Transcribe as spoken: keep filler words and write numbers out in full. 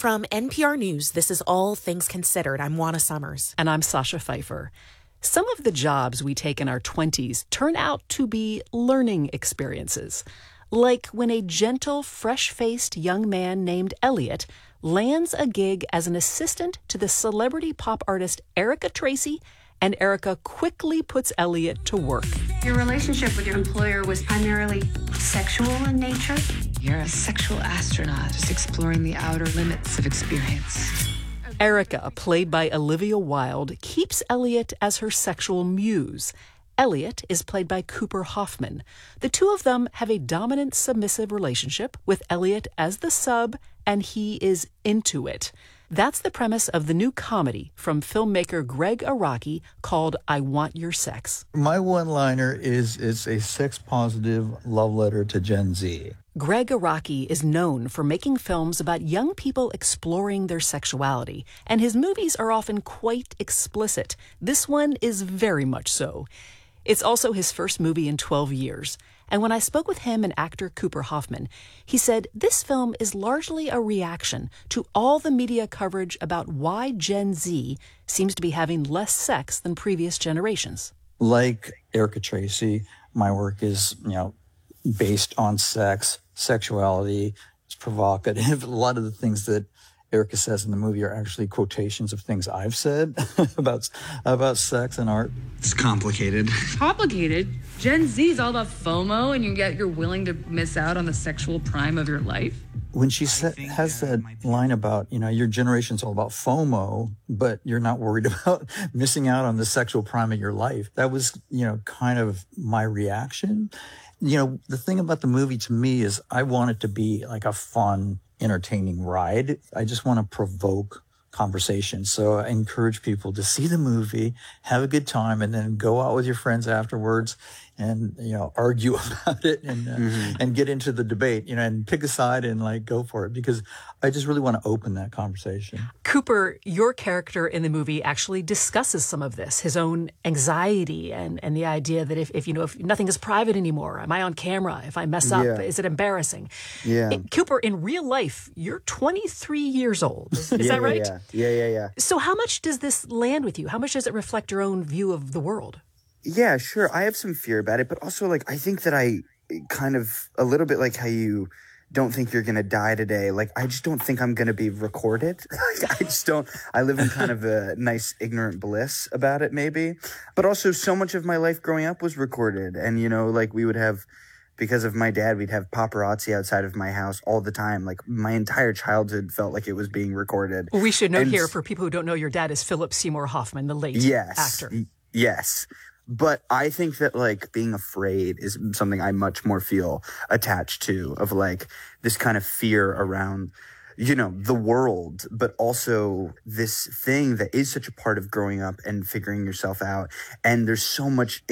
From N P R News, this is All Things Considered. I'm Juana Summers. And I'm Sasha Pfeiffer. Some of the jobs we take in our twenties turn out to be learning experiences. Like when a gentle, fresh-faced young man named Elliot lands a gig as an assistant to the celebrity pop artist Erica Tracy, and Erica quickly puts Elliot to work. Your relationship with your employer was primarily sexual in nature? You're a sexual astronaut, just exploring the outer limits of experience. Erica, played by Olivia Wilde, keeps Elliot as her sexual muse. Elliot is played by Cooper Hoffman. The two of them have a dominant, submissive relationship, with Elliot as the sub, and he is into it. That's the premise of the new comedy from filmmaker Greg Araki called I Want Your Sex. My one-liner is it's a sex-positive love letter to Gen Z. Greg Araki is known for making films about young people exploring their sexuality, and his movies are often quite explicit. This one is very much so. It's also his first movie in twelve years. And when I spoke with him and actor Cooper Hoffman, he said this film is largely a reaction to all the media coverage about why Gen Z seems to be having less sex than previous generations. Like Erica Tracy, my work is, you know, based on sex, sexuality. It's provocative. A lot of the things that Erica says in the movie are actually quotations of things I've said about about sex and art. It's complicated. Complicated? Gen Z is all about FOMO, and you get you're willing to miss out on the sexual prime of your life? When she sa- has that line about, you know, your generation's all about FOMO, but you're not worried about missing out on the sexual prime of your life. That was, you know, kind of my reaction. You know, the thing about the movie to me is I want it to be like a fun, entertaining ride. I just want to provoke conversation. So I encourage people to see the movie, have a good time, and then go out with your friends afterwards and, you know, argue about it and uh, mm-hmm. and get into the debate, you know, and pick a side and like go for it, because I just really want to open that conversation. Cooper, your character in the movie actually discusses some of this, his own anxiety and, and the idea that if, if, you know, if nothing is private anymore, am I on camera? If I mess up, yeah. is it embarrassing? Yeah. It, Cooper, in real life, you're twenty-three years old. Is, is yeah, that right? Yeah, yeah, yeah, yeah. So how much does this land with you? How much does it reflect your own view of the world? Yeah, sure. I have some fear about it, but also, like, I think that I kind of, a little bit like how you don't think you're going to die today. Like, I just don't think I'm going to be recorded. I just don't, I live in kind of a nice ignorant bliss about it, maybe. But also, so much of my life growing up was recorded. And, you know, like, we would have, because of my dad, we'd have paparazzi outside of my house all the time. Like, my entire childhood felt like it was being recorded. Well, we should note and, here, for people who don't know, your dad is Philip Seymour Hoffman, the late yes, actor. Y- yes. But I think that, like, being afraid is something I much more feel attached to, of, like, this kind of fear around, you know, the world, but also this thing that is such a part of growing up and figuring yourself out. And there's so much